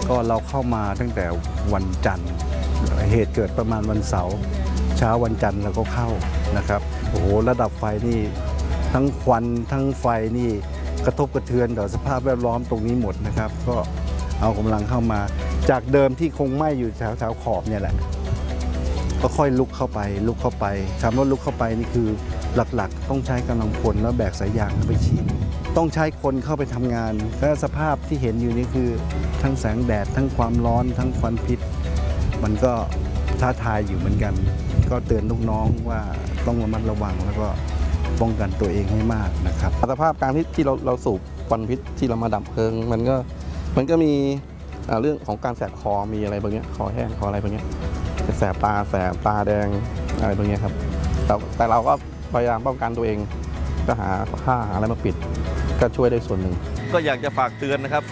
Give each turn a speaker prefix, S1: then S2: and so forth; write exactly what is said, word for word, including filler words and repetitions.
S1: ก็เราเข้ามาตั้งแต่วันจันทร์เหตุเกิดประมาณวันเสาร์เช้าวันจันทร์เราก็เข้านะครับโอ้โหระดับไฟนี่ทั้งควันทั้งไฟนี่กระทบกระเทือนต่อสภาพแวดล้อมตรงนี้หมดนะครับก็เอากำลังเข้ามาจากเดิมที่คงไหม้อยู่แถวแถวขอบเนี่ยแหละก็ค่อยลุกเข้าไปลุกเข้าไปคำว่าลุกเข้าไปนี่คือหลักๆต้องใช้กำลังพลแล้วแบกสายยางเข้าไปฉีดต้องใช้คนเข้าไปทำงานและสภาพที่เห็นอยู่นี่คือทั้งแสงแดดทั้งความร้อนทั้งควันพิษมันก็ท้าทายอยู่เหมือนกันก็เตือนลูกน้องว่าต้องระมัดระวังแล้วก็ป้องกันตัวเองให้มากนะครับ
S2: สภาพการที่ที่เราเราสูบควันพิษที่เรามาดับเพลิงมันก็มันก็มีเรื่องของการแสบคอมีอะไรบางอย่างคอแห้งคออะไรบางอย่างแสบตาแสบตาแดงอะไรบางอย่างครับแต่แต่เราก็พยายามป้องกันตัวเองก็หาผ้าหาอะไรมาปิดก็ช่วยได้ส่วนหนึ่ง
S3: ก็อยากจะฝากเตือนนะครับ